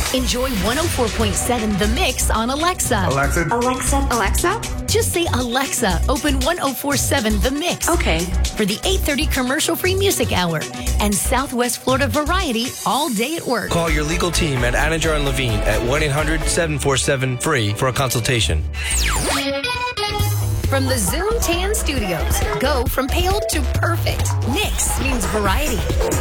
Enjoy 104.7 The Mix on Alexa. Alexa? Just say, Alexa, open 104.7 The Mix. Okay. For the 8:30 commercial-free music hour and Southwest Florida variety all day at work. Call your legal team at Anninger and Levine at 1-800-747-FREE for a consultation. From the Zoom Tan Studios, go from pale to perfect. Mix means variety.